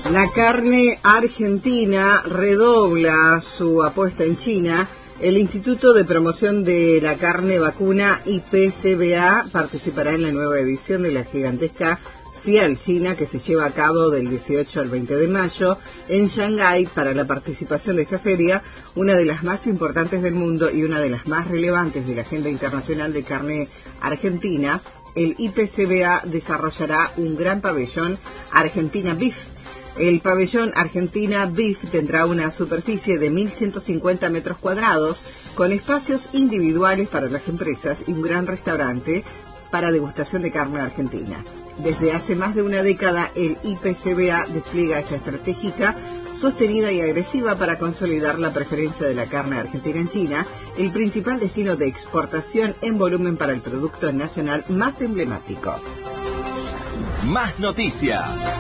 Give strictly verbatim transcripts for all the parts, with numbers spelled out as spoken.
La carne argentina redobla su apuesta en China. El Instituto de Promoción de la Carne Vacuna I P C B A participará en la nueva edición de la gigantesca CIAL China, que se lleva a cabo del dieciocho al veinte de mayo en Shanghái. Para la participación de esta feria, una de las más importantes del mundo y una de las más relevantes de la agenda internacional de carne argentina, el I P C B A desarrollará un gran pabellón Argentina Beef. El pabellón Argentina Beef tendrá una superficie de mil ciento cincuenta metros cuadrados, con espacios individuales para las empresas y un gran restaurante para degustación de carne argentina. Desde hace más de una década, el I P C B A despliega esta estratégica sostenida y agresiva para consolidar la preferencia de la carne argentina en China, el principal destino de exportación en volumen para el producto nacional más emblemático. Más noticias.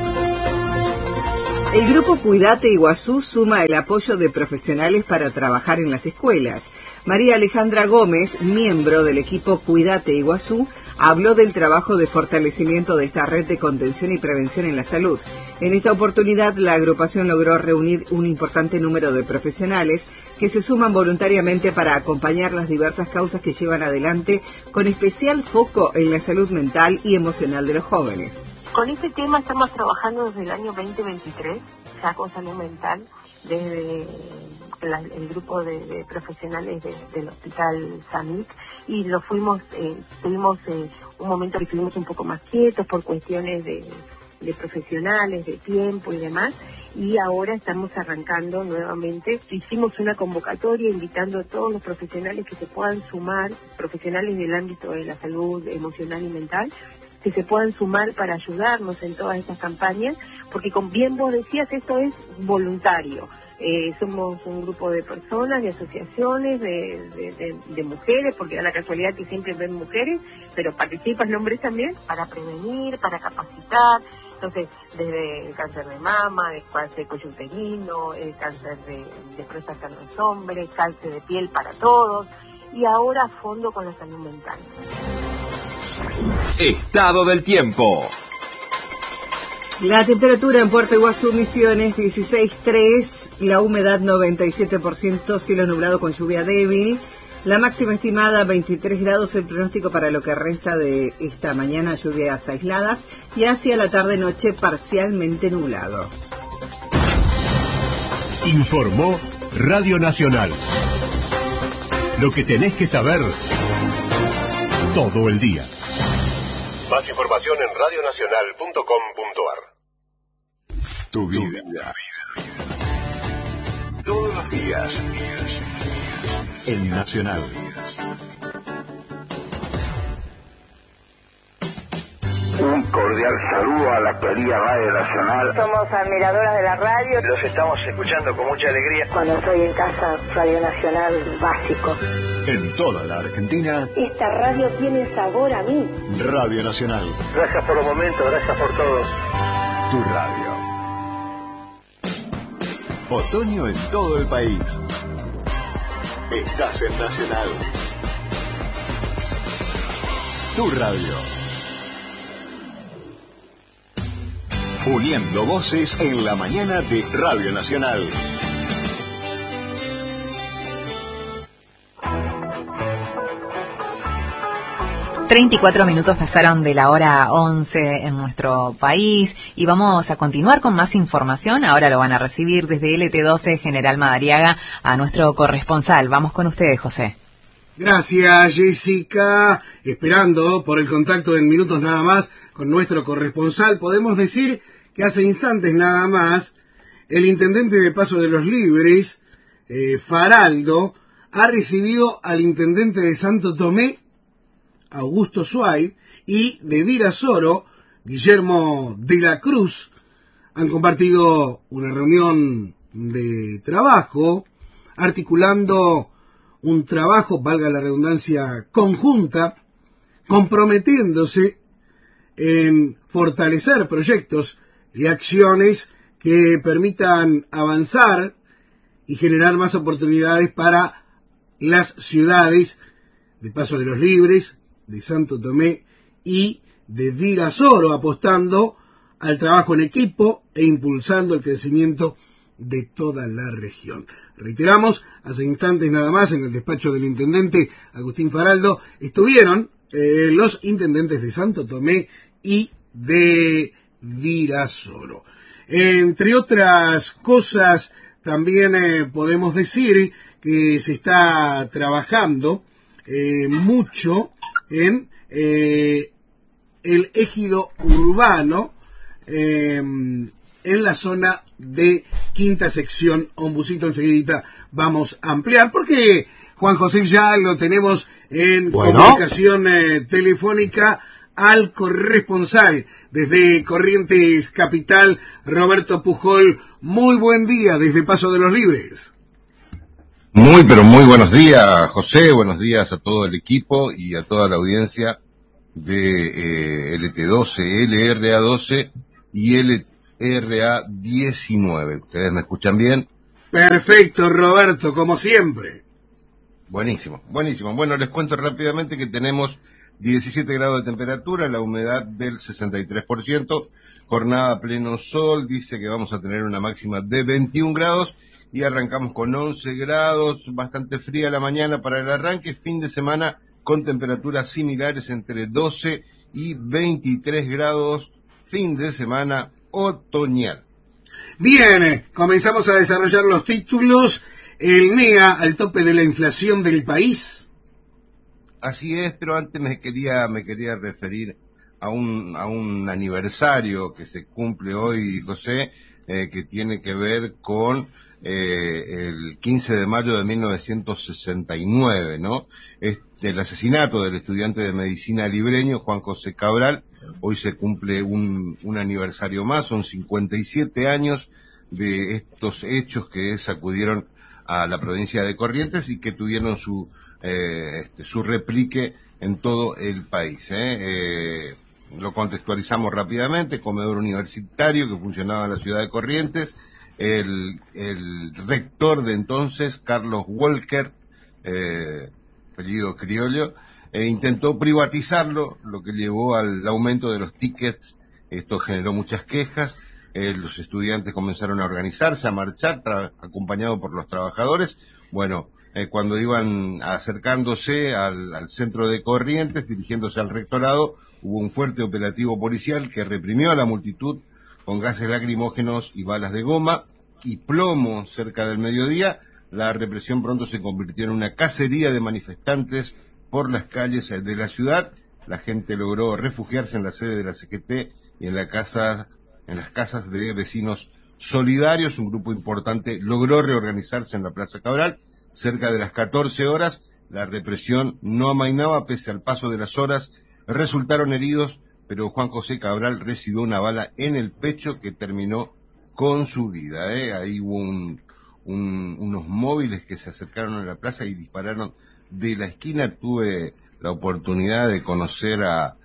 El grupo Cuidate Iguazú suma el apoyo de profesionales para trabajar en las escuelas. María Alejandra Gómez, miembro del equipo Cuidate Iguazú, habló del trabajo de fortalecimiento de esta red de contención y prevención en la salud. En esta oportunidad, la agrupación logró reunir un importante número de profesionales que se suman voluntariamente para acompañar las diversas causas que llevan adelante, con especial foco en la salud mental y emocional de los jóvenes. Con este tema estamos trabajando desde el año veinte veintitrés, ya con salud mental, desde la, el grupo de, de profesionales de, del Hospital Samic, y lo fuimos, eh, tuvimos eh, un momento que estuvimos un poco más quietos por cuestiones de, de profesionales, de tiempo y demás, y ahora estamos arrancando nuevamente. Hicimos una convocatoria invitando a todos los profesionales que se puedan sumar, profesionales del ámbito de la salud emocional y mental, que se puedan sumar para ayudarnos en todas estas campañas, porque como bien vos decías, esto es voluntario. Eh, somos un grupo de personas, de asociaciones, de, de, de, de mujeres, porque da la casualidad que siempre ven mujeres, pero participan hombres también, para prevenir, para capacitar. Entonces, desde el cáncer de mama, el cáncer de cuello uterino, el cáncer de, de próstata en los hombres, cáncer de piel para todos, y ahora a fondo con la salud mental. Estado del tiempo. La temperatura en Puerto Iguazú, Misiones, dieciséis punto tres, la humedad noventa y siete por ciento, cielo nublado con lluvia débil, la máxima estimada veintitrés grados, el pronóstico para lo que resta de esta mañana, lluvias aisladas, y hacia la tarde-noche parcialmente nublado. Informó Radio Nacional. Lo que tenés que saber todo el día. Más información en radionacional punto com punto ar. Tu vida. Todos los días. En Nacional. Un cordial saludo a la querida Radio Nacional. Somos admiradoras de la radio. Los estamos escuchando con mucha alegría. Cuando estoy en casa, Radio Nacional básico. En toda la Argentina. Esta radio tiene sabor a mí. Radio Nacional. Gracias por los momentos, gracias por todo. Tu radio. Otoño en todo el país. Estás en Nacional. Tu radio. Uniendo voces en la mañana de Radio Nacional. treinta y cuatro minutos pasaron de la hora once en nuestro país y vamos a continuar con más información. Ahora lo van a recibir desde L T doce General Madariaga a nuestro corresponsal. Vamos con ustedes, José. Gracias, Jessica. Esperando por el contacto en minutos nada más con nuestro corresponsal, podemos decir que hace instantes nada más el intendente de Paso de los Libres, eh, Faraldo, ha recibido al intendente de Santo Tomé, Augusto Suárez, y de Virasoro, Guillermo de la Cruz. Han compartido una reunión de trabajo, articulando un trabajo, valga la redundancia, conjunta, comprometiéndose en fortalecer proyectos y acciones que permitan avanzar y generar más oportunidades para las ciudades de Paso de los Libres, de Santo Tomé y de Virasoro, apostando al trabajo en equipo e impulsando el crecimiento de toda la región. Reiteramos, hace instantes nada más, en el despacho del intendente Agustín Faraldo, estuvieron eh, los intendentes de Santo Tomé y de Virasoro. Entre otras cosas, también eh, podemos decir que se está trabajando eh, mucho en eh, el ejido urbano, eh, en la zona de Quinta Sección Ombucito. Enseguida vamos a ampliar, porque Juan José ya lo tenemos en bueno. comunicación eh, telefónica al corresponsal desde Corrientes Capital, Roberto Pujol. Muy buen día desde Paso de los Libres. Muy, pero muy buenos días, José. Buenos días a todo el equipo y a toda la audiencia de eh, L T doce, L R A doce y L R A diecinueve. ¿Ustedes me escuchan bien? Perfecto, Roberto, como siempre. Buenísimo, buenísimo. Bueno, les cuento rápidamente que tenemos diecisiete grados de temperatura, la humedad del sesenta y tres por ciento, jornada a pleno sol, dice que vamos a tener una máxima de veintiún grados y arrancamos con once grados, bastante fría la mañana para el arranque, fin de semana con temperaturas similares entre doce y veintitrés grados, fin de semana otoñal. Bien, comenzamos a desarrollar los títulos. El N E A al tope de la inflación del país. Así es, pero antes me quería me quería referir a un a un aniversario que se cumple hoy, José, eh, que tiene que ver con eh, el quince de mayo de mil novecientos sesenta y nueve, ¿no? Este, el asesinato del estudiante de medicina libreño Juan José Cabral. Hoy se cumple un, un aniversario más, son cincuenta y siete años de estos hechos que sacudieron a la provincia de Corrientes y que tuvieron su eh, este, su replique en todo el país. ¿eh? Eh, lo contextualizamos rápidamente: comedor universitario que funcionaba en la ciudad de Corrientes, el, el rector de entonces, Carlos Walker, eh, apellido criollo, e intentó privatizarlo, lo que llevó al aumento de los tickets. Esto generó muchas quejas. Eh, los estudiantes comenzaron a organizarse, a marchar, acompañados por los trabajadores. Bueno, eh, cuando iban acercándose al, al centro de Corrientes, dirigiéndose al rectorado, hubo un fuerte operativo policial que reprimió a la multitud con gases lacrimógenos y balas de goma y plomo cerca del mediodía. La represión pronto se convirtió en una cacería de manifestantes por las calles de la ciudad. La gente logró refugiarse en la sede de la C G T y en la casa en las casas de vecinos solidarios. Un grupo importante logró reorganizarse en la Plaza Cabral. Cerca de las catorce horas, la represión no amainaba pese al paso de las horas. Resultaron heridos, pero Juan José Cabral recibió una bala en el pecho que terminó con su vida. ¿eh? Ahí hubo un, un, unos móviles que se acercaron a la plaza y dispararon de la esquina. Tuve la oportunidad de conocer a,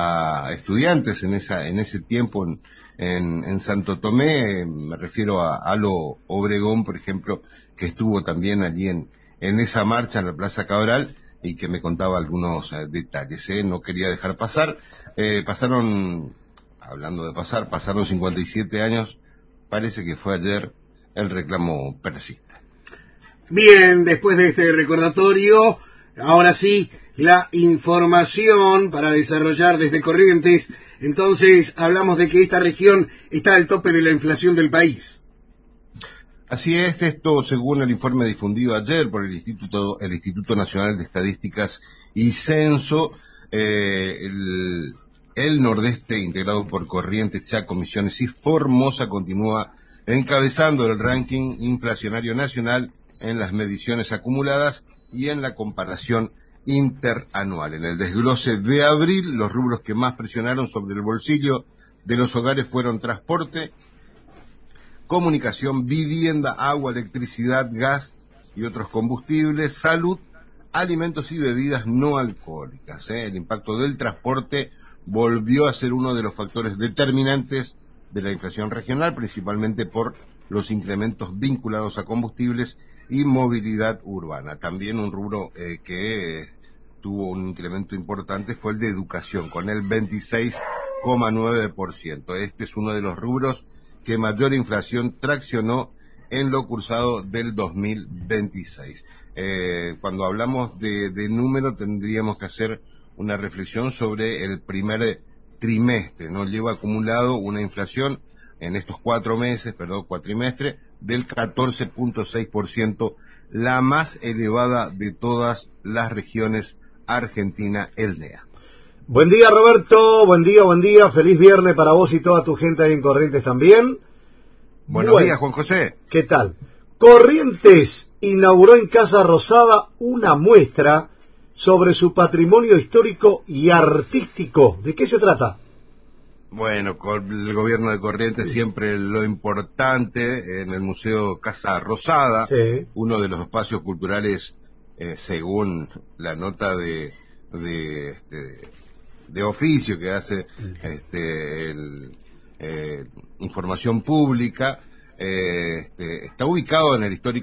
a estudiantes en esa en ese tiempo en, en, en Santo Tomé. Me refiero a Alo Obregón, por ejemplo, que estuvo también allí en, en esa marcha en la Plaza Cabral y que me contaba algunos eh, detalles. ¿eh? No quería dejar pasar. Eh, pasaron, hablando de pasar, pasaron cincuenta y siete años. Parece que fue ayer. El reclamo persiste. Bien, después de este recordatorio, ahora sí, la información para desarrollar desde Corrientes. Entonces, hablamos de que esta región está al tope de la inflación del país. Así es, esto según el informe difundido ayer por el Instituto, el Instituto Nacional de Estadísticas y Censo. Eh, el, el Nordeste, integrado por Corrientes, Chaco, Misiones y Formosa, continúa encabezando el ranking inflacionario nacional en las mediciones acumuladas y en la comparación interanual. En el desglose de abril, los rubros que más presionaron sobre el bolsillo de los hogares fueron transporte, comunicación, vivienda, agua, electricidad, gas y otros combustibles, salud, alimentos y bebidas no alcohólicas. ¿eh? El impacto del transporte volvió a ser uno de los factores determinantes de la inflación regional, principalmente por los incrementos vinculados a combustibles y movilidad urbana. También un rubro eh, que eh, tuvo un incremento importante fue el de educación, con el veintiséis coma nueve por ciento. Este es uno de los rubros que mayor inflación traccionó en lo cursado del dos mil veintiséis. Eh, cuando hablamos de, de número tendríamos que hacer una reflexión sobre el primer trimestre, ¿no? Lleva acumulado una inflación en estos cuatro meses, perdón, cuatrimestre, del catorce punto seis por ciento, la más elevada de todas las regiones Argentina, el N E A. Buen día, Roberto, buen día, buen día, feliz viernes para vos y toda tu gente ahí en Corrientes también. Buenos bueno, días, Juan José. ¿Qué tal? Corrientes inauguró en Casa Rosada una muestra sobre su patrimonio histórico y artístico. ¿De qué se trata? Bueno, con el gobierno de Corrientes siempre lo importante en el Museo Casa Rosada, sí. Uno de los espacios culturales, eh, según la nota de de, este, de oficio que hace este, el, eh, Información Pública, eh, este, está ubicado en el histórico